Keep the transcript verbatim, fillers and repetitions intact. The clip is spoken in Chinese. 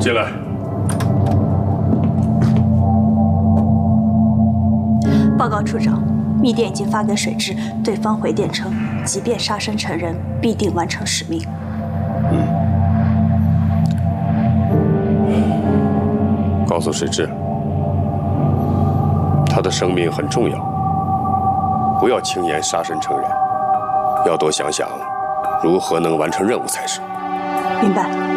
进来。 报告处长，密电已经发给水质，对方回电称，即便杀身成仁，必定完成使命。 嗯。告诉水质，他的生命很重要，不要轻言杀身成仁，要多想想如何能完成任务才是。 明白。